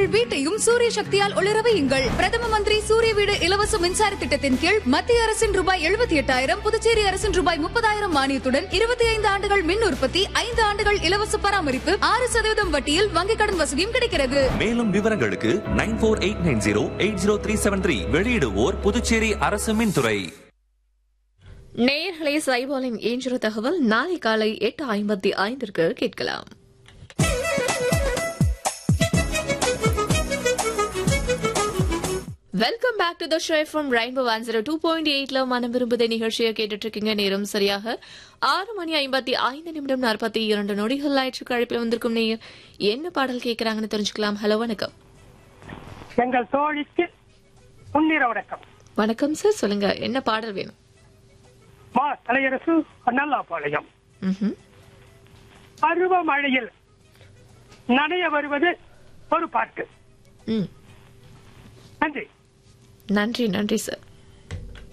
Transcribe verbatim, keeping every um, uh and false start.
உங்கள் வீட்டையும் சூரிய சக்தியால் ஒளிர வையுங்கள். பிரதம மந்திரி சூரிய வீடு இலவச மின்சார திட்டத்தின் கீழ் மத்திய அரசின் ரூபாய் எழுபத்தி எட்டாயிரம், புதுச்சேரி அரசின் ரூபாய் முப்பதாயிரம் மானியத்துடன் இருபத்தி ஐந்து ஆண்டுகள் மின் உற்பத்தி, ஐந்து ஆண்டுகள் இலவச பராமரிப்பு, ஆறு சதவீதம் வட்டியில் வங்கிக் கடன் வசதியும் கிடைக்கிறது. மேலும் விவரங்களுக்கு nine four eight nine zero eight zero three seven three. வெளியிடுவோர் புதுச்சேரி அரசு மின்துறை. நேயர்களே, சைபாலின் இன்று தகவல் நாளை காலை எட்டு ஐம்பத்தி ஐந்திற்கு கேட்கலாம். Welcome back to the show from rainbow one zero two point எயிட்ல மனம் விரும்புதை நிகழ்ச்சியை கேட்டுட்டு இருக்கீங்க. நேரம் சரியாக ஆறு மணி ஐம்பத்தி ஐந்து நிமிடம் நாற்பத்தி இரண்டு நொடிகள் ஆயிற்று. அழைப்பில் வந்திருக்கும் நேயர் என்ன பாடல் கேட்கறாங்கன்னு தெரிஞ்சுக்கலாம். ஹலோ, வணக்கம். எங்கள் தோழிக்கு முன்னிற வணக்கம். வணக்கம் சார், சொல்லுங்க என்ன பாடல் வேணும்? மா தலையரசு நல்லாபாளையம். பருவமழையில் நனைய வருவது ஒரு பாட்டு. ம் நன்றி நன்றி நன்றி சார்.